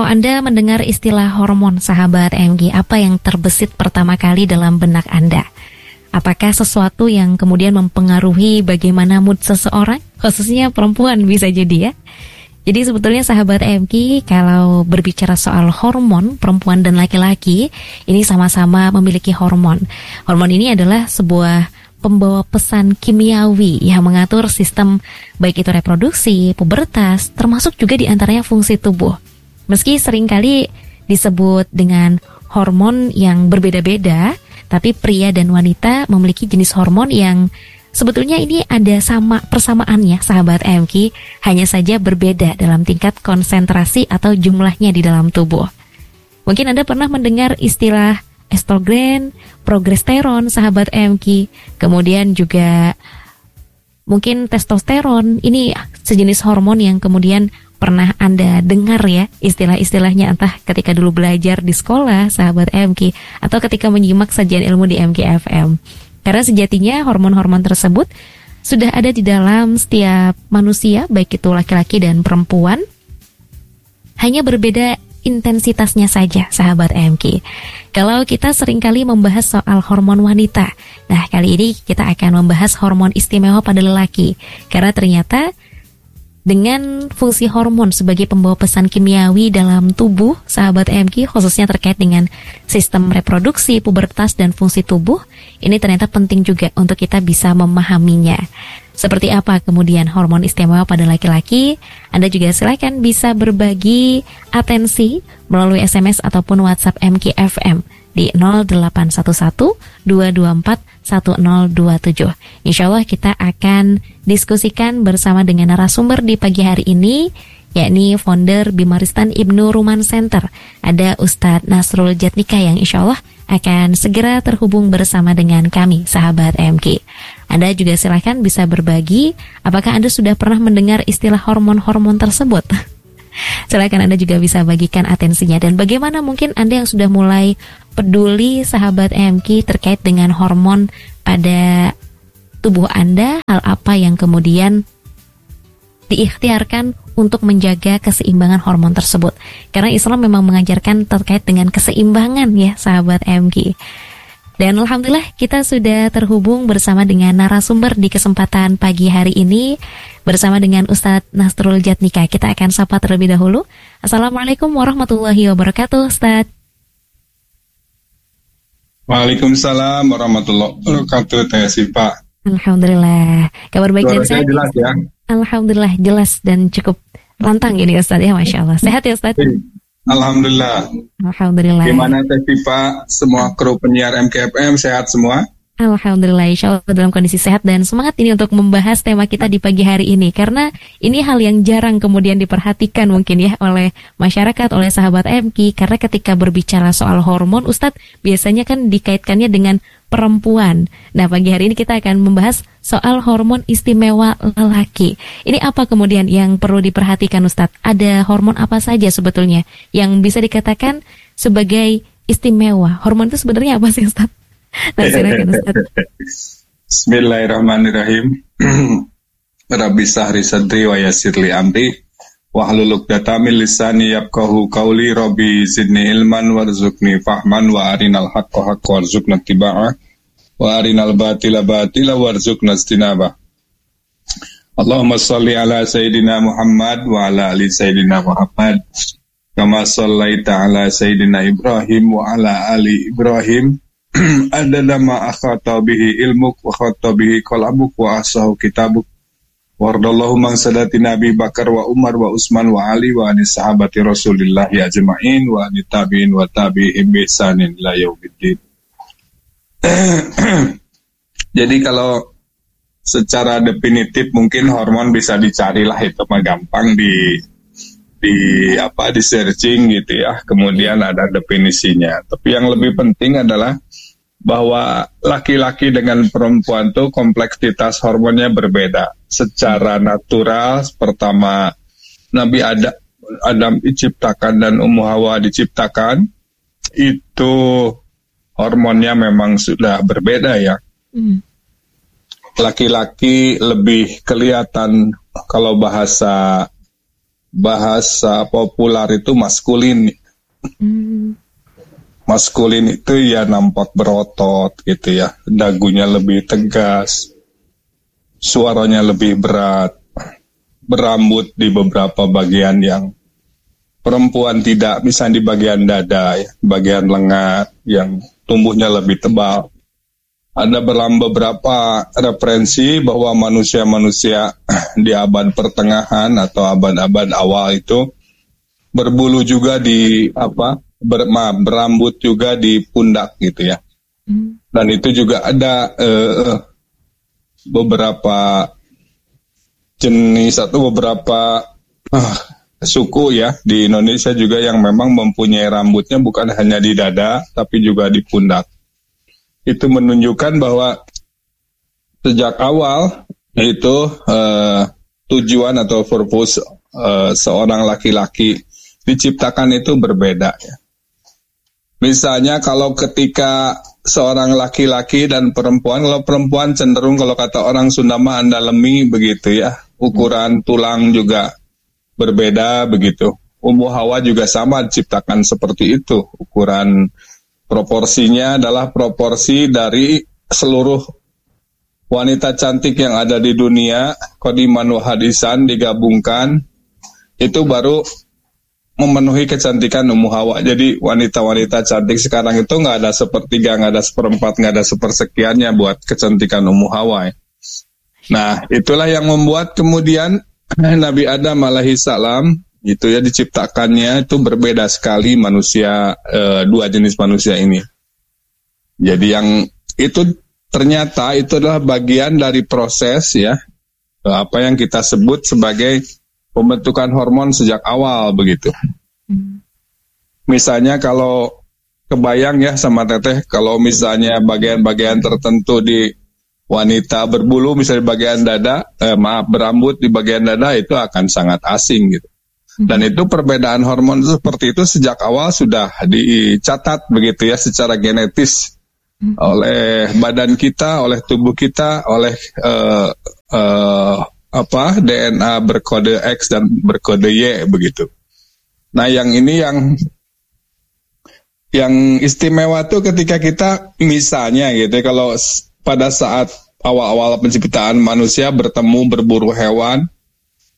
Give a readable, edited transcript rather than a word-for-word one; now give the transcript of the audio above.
Kalau Anda mendengar istilah hormon, sahabat MG, apa yang terbesit pertama kali dalam benak Anda? Apakah sesuatu yang kemudian mempengaruhi bagaimana mood seseorang? Khususnya perempuan bisa jadi ya. Jadi sebetulnya sahabat MG, kalau berbicara soal hormon, perempuan dan laki-laki, ini sama-sama memiliki hormon. Hormon ini adalah sebuah pembawa pesan kimiawi yang mengatur sistem baik itu reproduksi, pubertas, termasuk juga diantaranya fungsi tubuh. Meski seringkali disebut dengan hormon yang berbeda-beda, tapi pria dan wanita memiliki jenis hormon yang sebetulnya ini ada persamaannya, sahabat MK, hanya saja berbeda dalam tingkat konsentrasi atau jumlahnya di dalam tubuh. Mungkin Anda pernah mendengar istilah estrogen, progesteron, sahabat MK, kemudian juga mungkin testosteron. Ini sejenis hormon yang kemudian pernah Anda dengar ya istilah-istilahnya, entah ketika dulu belajar di sekolah, sahabat MK, atau ketika menyimak sajian ilmu di MK FM. Karena sejatinya hormon-hormon tersebut sudah ada di dalam setiap manusia, baik itu laki-laki dan perempuan. Hanya berbeda intensitasnya saja, sahabat MK. Kalau kita seringkali membahas soal hormon wanita, nah kali ini kita akan membahas hormon istimewa pada lelaki. Karena ternyata dengan fungsi hormon sebagai pembawa pesan kimiawi dalam tubuh, sahabat MK, khususnya terkait dengan sistem reproduksi, pubertas, dan fungsi tubuh, ini ternyata penting juga untuk kita bisa memahaminya. Seperti apa kemudian hormon istimewa pada laki-laki? Anda juga silakan bisa berbagi atensi melalui SMS ataupun WhatsApp MK FM di 0811-224-1027. Insya Allah kita akan diskusikan bersama dengan narasumber di pagi hari ini, yakni founder Bimaristan Ibnu Ruman Center. Ada Ustadz Nasrul Jatnika yang insya Allah akan segera terhubung bersama dengan kami, sahabat MK. Anda juga silakan bisa berbagi, apakah Anda sudah pernah mendengar istilah hormon-hormon tersebut? Silakan Anda juga bisa bagikan atensinya. Dan bagaimana mungkin Anda yang sudah mulai peduli, sahabat MK, terkait dengan hormon pada tubuh Anda, hal apa yang kemudian diikhtiarkan untuk menjaga keseimbangan hormon tersebut. Karena Islam memang mengajarkan terkait dengan keseimbangan ya, sahabat MK. Dan alhamdulillah kita sudah terhubung bersama dengan narasumber di kesempatan pagi hari ini bersama dengan Ustadz Nasrul Jatnika. Kita akan sapa terlebih dahulu. Assalamualaikum warahmatullahi wabarakatuh, Ustadz. Waalaikumsalam warahmatullahi wabarakatuh, Teh Sipa. Alhamdulillah. Kabar baik dan sehat jelas ya? Alhamdulillah jelas dan cukup lantang ini Ustadz ya, Masya Allah. Sehat ya Ustadz? Alhamdulillah. Alhamdulillah. Gimana Teh Sipa, semua kru penyiar MKFM sehat semua? Alhamdulillah, insya Allah dalam kondisi sehat dan semangat ini untuk membahas tema kita di pagi hari ini. Karena ini hal yang jarang kemudian diperhatikan mungkin ya oleh masyarakat, oleh sahabat MK. Karena ketika berbicara soal hormon, Ustadz biasanya kan dikaitkannya dengan perempuan. Nah, pagi hari ini kita akan membahas soal hormon istimewa lelaki. Ini apa kemudian yang perlu diperhatikan Ustadz? Ada hormon apa saja sebetulnya yang bisa dikatakan sebagai istimewa? Hormon itu sebenarnya apa sih Ustadz? Nah, silakan Ustadz. Bismillahirrahmanirrahim. Rabbi sahri sadri wa yassirli amri wahlul 'uqdatam min lisani yafqahu qawli. Rabbi zidni ilman warzuqni fahman wa arinal haqqa haqqan warzuqna ittiba'ah wa arinal batila batila warzuqna ijtinabah. Allahumma shalli ala sayyidina Muhammad wa ala ali sayyidina Muhammad kama shallaita ala sayyidina Ibrahim wa ala ali Ibrahim adada ma akhata bihi ilmuk wa khata bihi qalamuk wa asahu kitabuk wardallahu man sadati Nabi Bakar wa Umar wa Utsman wa Ali wa anis sahabati Rasulillahi ajma'in wa anit tabi'in wa tabi'in bi ihsanin ila yaumiddin. Jadi kalau secara definitif mungkin hormon bisa dicarilah, itu mah gampang di searching gitu ya. Kemudian ada definisinya. Tapi yang lebih penting adalah bahwa laki-laki dengan perempuan tuh kompleksitas hormonnya berbeda. Secara natural, pertama Nabi Adam diciptakan dan Ummu Hawa diciptakan, itu hormonnya memang sudah berbeda ya. Laki-laki lebih kelihatan, kalau bahasa bahasa populer itu maskulin. Maskulin itu ya nampak berotot gitu ya, dagunya lebih tegas, suaranya lebih berat, berambut di beberapa bagian yang perempuan tidak, misalnya di bagian dada, ya, bagian lengan yang tumbuhnya lebih tebal. Ada beberapa referensi bahwa manusia-manusia di abad pertengahan atau abad-abad awal itu berbulu juga di berambut juga di pundak gitu ya. Dan itu juga ada beberapa jenis atau beberapa suku ya di Indonesia juga yang memang mempunyai rambutnya bukan hanya di dada tapi juga di pundak. Itu menunjukkan bahwa sejak awal itu tujuan atau purpose seorang laki-laki diciptakan itu berbeda ya. Misalnya kalau ketika seorang laki-laki dan perempuan, kalau perempuan cenderung kalau kata orang Sunda mah andalemi begitu ya, ukuran tulang juga berbeda begitu. Ummu Hawa juga sama diciptakan seperti itu, ukuran proporsinya adalah proporsi dari seluruh wanita cantik yang ada di dunia, qadiman wa hadisan digabungkan, itu baru memenuhi kecantikan Ummu Hawa. Jadi wanita-wanita cantik sekarang itu nggak ada sepertiga, nggak ada seperempat, nggak ada sepersekiannya buat kecantikan Ummu Hawa. Nah, itulah yang membuat kemudian Nabi Adam alaihi salam itu ya diciptakannya itu berbeda sekali manusia, dua jenis manusia ini. Jadi yang itu ternyata itu adalah bagian dari proses ya, apa yang kita sebut sebagai pembentukan hormon sejak awal begitu. Misalnya kalau kebayang ya sama Teteh, kalau misalnya bagian-bagian tertentu di wanita berbulu, misalnya di bagian dada, berambut di bagian dada itu akan sangat asing gitu. Dan itu perbedaan hormon seperti itu sejak awal sudah dicatat begitu ya secara genetis oleh badan kita, oleh tubuh kita, oleh DNA berkode X dan berkode Y begitu. Nah yang ini yang istimewa tuh ketika kita misalnya gitu ya, kalau pada saat awal-awal penciptaan manusia bertemu berburu hewan,